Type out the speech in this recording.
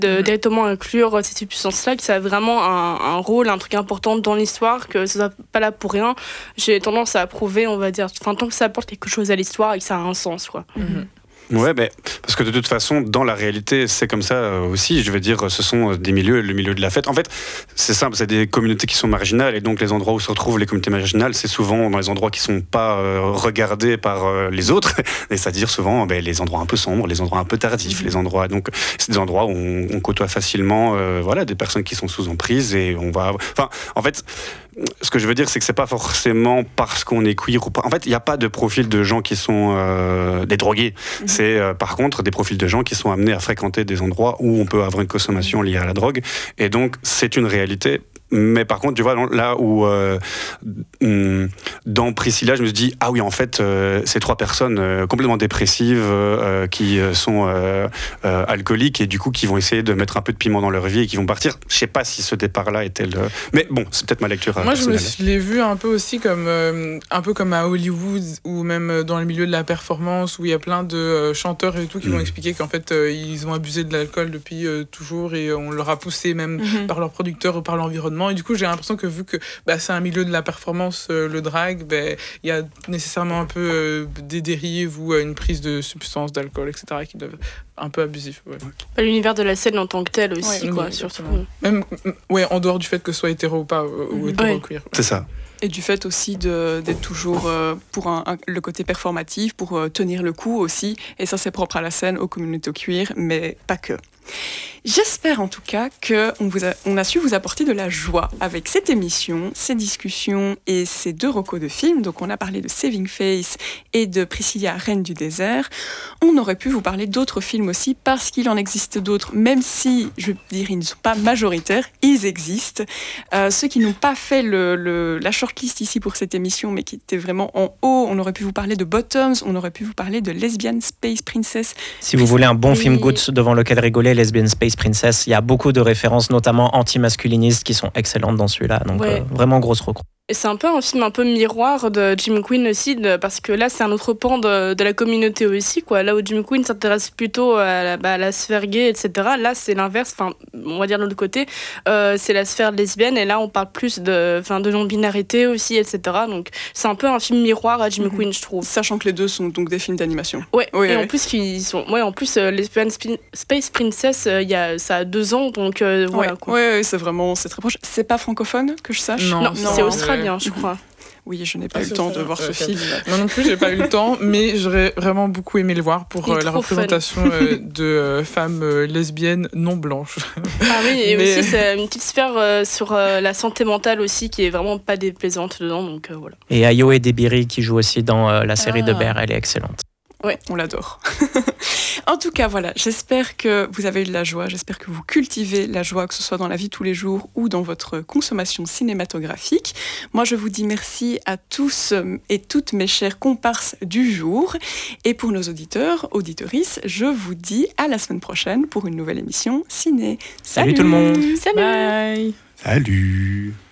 directement inclure ces substances-là, que ça a vraiment un rôle, un truc important dans l'histoire, que ce soit pas là pour rien. J'ai tendance à approuver, on va dire, tant que ça apporte quelque chose à l'histoire et que ça a un sens, quoi. Ouais, parce que de toute façon, dans la réalité, c'est comme ça aussi. Je veux dire, ce sont des milieux, le milieu de la fête. En fait, c'est simple, c'est des communautés qui sont marginales, et donc les endroits où se retrouvent les communautés marginales, c'est souvent dans les endroits qui sont pas regardés par les autres, et c'est-à-dire souvent les endroits un peu sombres, les endroits un peu tardifs, les endroits. Donc, c'est des endroits où on côtoie facilement, des personnes qui sont sous emprise, et on va. Enfin, en fait. Ce que je veux dire, c'est que c'est pas forcément parce qu'on est queer ou pas. En fait, il n'y a pas de profil de gens qui sont des drogués. C'est par contre des profils de gens qui sont amenés à fréquenter des endroits où on peut avoir une consommation liée à la drogue. Et donc, c'est une réalité. Mais par contre, tu vois, là où dans Priscilla, je me suis dit, ah oui, en fait, ces 3 personnes complètement dépressives qui sont alcooliques et du coup qui vont essayer de mettre un peu de piment dans leur vie et qui vont partir. Je sais pas si ce départ-là était le... Mais bon, c'est peut-être ma lecture personnelle. Moi, je l'ai vu un peu aussi comme à Hollywood ou même dans le milieu de la performance où il y a plein de chanteurs et tout qui vont expliquer qu'en fait, ils ont abusé de l'alcool depuis toujours et on leur a poussé même par leurs producteurs ou par l'environnement. Et du coup, j'ai l'impression que vu que c'est un milieu de la performance, le drag, il y a nécessairement un peu des dérives ou une prise de substances, d'alcool, etc. qui doivent un peu abusif. Ouais. L'univers de la scène en tant que tel aussi, surtout. Même en dehors du fait que ce soit hétéro ou pas, ou hétéro-queer. C'est ça. Et du fait aussi d'être toujours pour le côté performatif, pour tenir le coup aussi. Et ça, c'est propre à la scène, aux communautés queer, mais pas que. J'espère en tout cas qu'on a su vous apporter de la joie avec cette émission, ces discussions et ces 2 recos de films. Donc on a parlé de Saving Face et de Priscilla, Reine du désert. On aurait pu vous parler d'autres films aussi parce qu'il en existe d'autres, même si, je veux dire, ils ne sont pas majoritaires, ils existent. Ceux qui n'ont pas fait la shortlist ici pour cette émission, mais qui étaient vraiment en haut, on aurait pu vous parler de Bottoms, on aurait pu vous parler de Lesbian Space Princess. Si vous voulez un bon film good devant lequel rigoler, Lesbian Space Princess, il y a beaucoup de références, notamment anti-masculinistes, qui sont excellentes dans celui-là. Donc vraiment grosse recours. Et c'est un peu un film un peu miroir de Jim Quinn aussi, parce que là, c'est un autre pan de la communauté aussi, quoi. Là où Jim Quinn s'intéresse plutôt à la sphère gay, etc. Là, c'est l'inverse, on va dire de l'autre côté, c'est la sphère lesbienne, et là, on parle plus de non-binarité aussi, etc. Donc, c'est un peu un film miroir à Jim Quinn, je trouve. Sachant que les 2 sont donc des films d'animation. En plus, Lesbian Space Princess, ça a 2 ans, donc voilà. C'est très proche. C'est pas francophone, que je sache. Non, c'est australien. Je crois. Oui, je n'ai pas eu le temps de voir ce film. Moi non plus, j'ai pas eu le temps, mais j'aurais vraiment beaucoup aimé le voir pour la représentation de femmes lesbiennes non blanches. Ah oui, et aussi c'est une petite sphère sur la santé mentale aussi qui est vraiment pas déplaisante dedans, donc voilà. Et Ayo Edebiri qui joue aussi dans la série de Bear, elle est excellente. Ouais, on l'adore. En tout cas, voilà, j'espère que vous avez eu de la joie, j'espère que vous cultivez la joie, que ce soit dans la vie de tous les jours ou dans votre consommation cinématographique. Moi, je vous dis merci à tous et toutes mes chers comparses du jour. Et pour nos auditeurs, auditrices, je vous dis à la semaine prochaine pour une nouvelle émission ciné. Salut tout le monde. Salut. Bye. Salut.